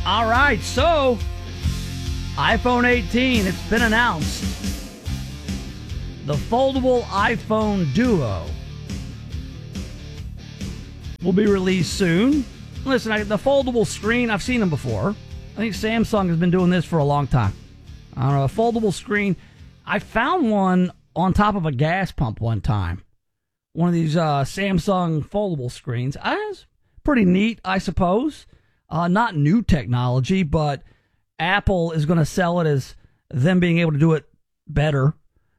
All right, so iPhone 18, it's been announced. The foldable iPhone Duo will be released soon. Listen, the foldable screen, I've seen them before. I think Samsung has been doing this for a long time. I don't know, a foldable screen. I found one on top of a gas pump one time. One of these Samsung foldable screens. It's pretty neat, I suppose. Not new technology, but Apple is going to sell it as them being able to do it better.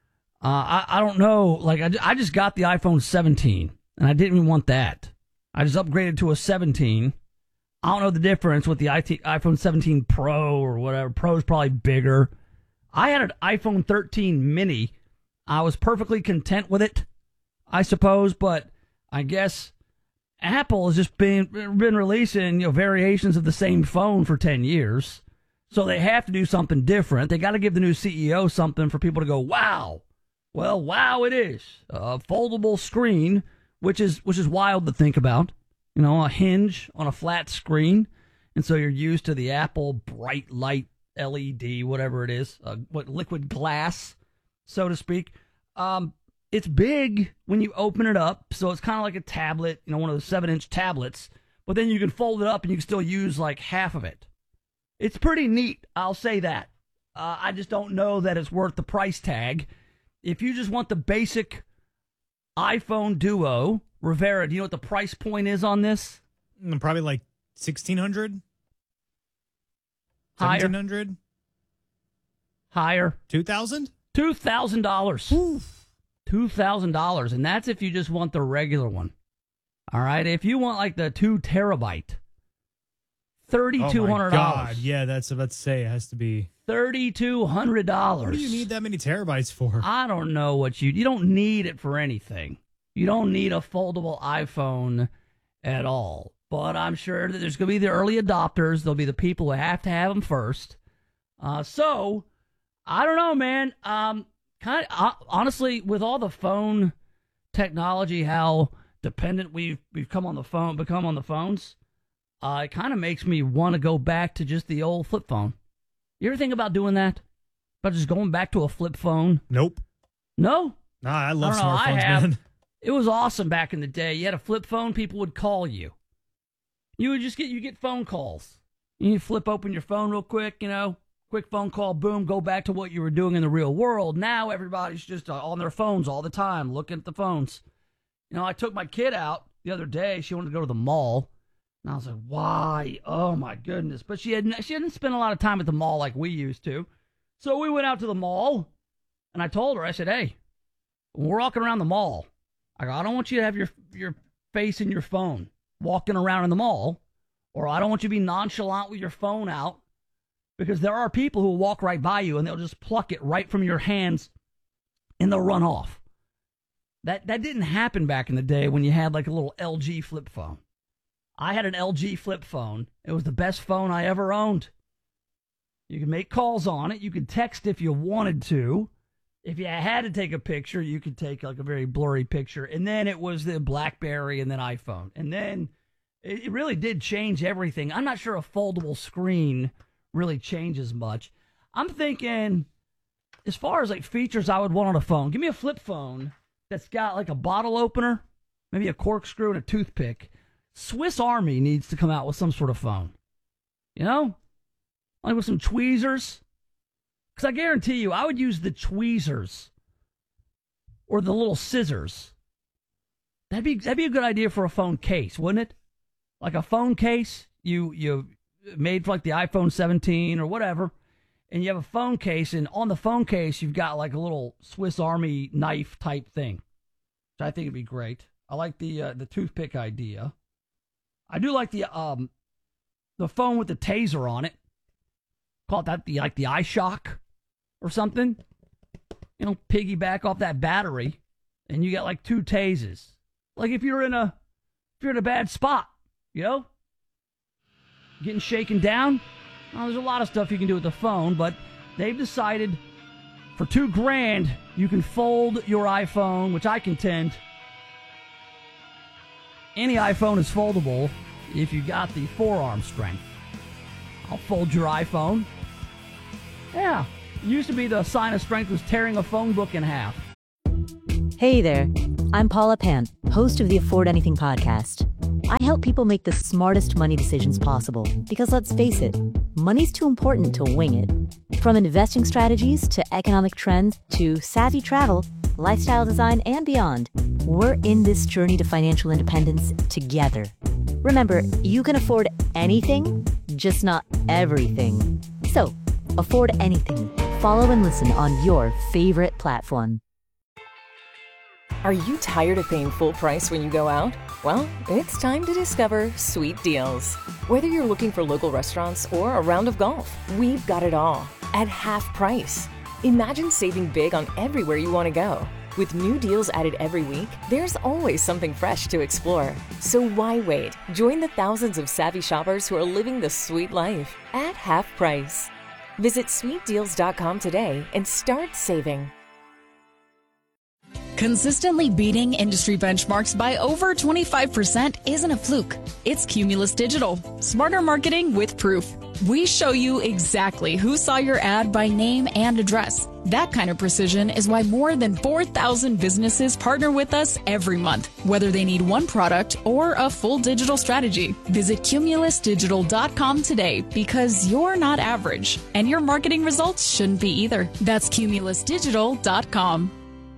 I don't know. Like, I just got the iPhone 17, and I didn't even want that. I just upgraded to a 17. I don't know the difference with the iPhone 17 Pro or whatever. Pro's probably bigger. I had an iPhone 13 mini. I was perfectly content with it, I suppose, but I guess Apple has just been releasing variations of the same phone for 10 years. So they have to do something different. They got to give the new CEO something for people to go, wow. Well, wow, it is. A foldable screen, which is wild to think about. A hinge on a flat screen. And so you're used to the Apple bright light LED, whatever it is, liquid glass, so to speak. It's big when you open it up, so it's kind of like a tablet, one of those 7-inch tablets. But then you can fold it up and you can still use like half of it. It's pretty neat, I'll say that. I just don't know that it's worth the price tag. If you just want the basic iPhone Duo, Rivera, do you know what the price point is on this? Probably like $1,600? Higher. $1,700? Higher. $2,000? $2,000. $2,000, and that's if you just want the regular one. All right, if you want like the 2 terabyte, $3,200. Oh my God, yeah, that's about to say it has to be $3,200. What do you need that many terabytes for? I don't know what you don't need it for anything. You don't need a foldable iPhone at all. But I'm sure that there's going to be the early adopters. There'll be the people who have to have them first. So I don't know, man. Honestly, with all the phone technology, how dependent we've become on the phones, it kind of makes me want to go back to just the old flip phone. You ever think about doing that? About just going back to a flip phone? Nope. No? Nah, I love I don't know, smartphones, I have. man. It was awesome back in the day. You had a flip phone, people would call you. You would just get phone calls. You flip open your phone real quick, quick phone call, boom, go back to what you were doing in the real world. Now everybody's just on their phones all the time, looking at the phones. I took my kid out the other day. She wanted to go to the mall. And I was like, why? Oh, my goodness. But she hadn't spent a lot of time at the mall like we used to. So we went out to the mall, and I told her, I said, hey, when we're walking around the mall, I don't want you to have your face in your phone walking around in the mall, or I don't want you to be nonchalant with your phone out, because there are people who will walk right by you, and they'll just pluck it right from your hands, and they'll run off. That didn't happen back in the day when you had like a little LG flip phone. I had an LG flip phone. It was the best phone I ever owned. You could make calls on it. You could text if you wanted to. If you had to take a picture, you could take like a very blurry picture. And then it was the BlackBerry and then iPhone. And then it really did change everything. I'm not sure a foldable screen really changes much. I'm thinking, as far as like features I would want on a phone, give me a flip phone that's got like a bottle opener, maybe a corkscrew and a toothpick. Swiss Army needs to come out with some sort of phone. Like with some tweezers. Because I guarantee you, I would use the tweezers or the little scissors. That'd be a good idea for a phone case, wouldn't it? Like a phone case you made for like the iPhone 17 or whatever, and you have a phone case, and on the phone case you've got like a little Swiss Army knife type thing, which I think would be great. I like the toothpick idea. I do like the phone with the taser on it. Call it that the iShock or something. Piggyback off that battery, and you got like 2 tases. Like if you're in a bad spot, getting shaken down. Well, there's a lot of stuff you can do with the phone, but they've decided for $2,000 you can fold your iPhone, which I contend any iPhone is foldable if you got the forearm strength. I'll fold your iPhone. Yeah, it used to be the sign of strength was tearing a phone book in half. Hey there, I'm Paula Pant, host of the Afford Anything podcast. I help people make the smartest money decisions possible because let's face it, money's too important to wing it. From investing strategies to economic trends to savvy travel, lifestyle design, and beyond, we're in this journey to financial independence together. Remember, you can afford anything, just not everything. So, afford anything. Follow and listen on your favorite platform. Are you tired of paying full price when you go out? Well, it's time to discover Sweet Deals. Whether you're looking for local restaurants or a round of golf, we've got it all at half price. Imagine saving big on everywhere you want to go. With new deals added every week, there's always something fresh to explore. So why wait? Join the thousands of savvy shoppers who are living the sweet life at half price. Visit sweetdeals.com today and start saving. Consistently beating industry benchmarks by over 25% isn't a fluke. It's Cumulus Digital. Smarter marketing with proof. We show you exactly who saw your ad by name and address. That kind of precision is why more than 4,000 businesses partner with us every month, whether they need one product or a full digital strategy. Visit cumulusdigital.com today because you're not average, and your marketing results shouldn't be either. That's cumulusdigital.com.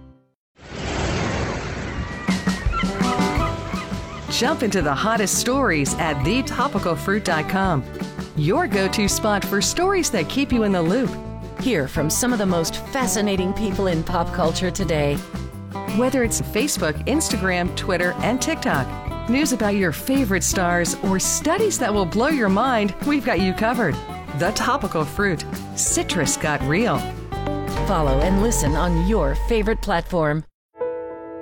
Jump into the hottest stories at thetopicalfruit.com. Your go-to spot for stories that keep you in the loop. Hear from some of the most fascinating people in pop culture today. Whether it's Facebook, Instagram, Twitter, and TikTok, news about your favorite stars, or studies that will blow your mind, we've got you covered. The Topical Fruit. Citrus got real. Follow and listen on your favorite platform.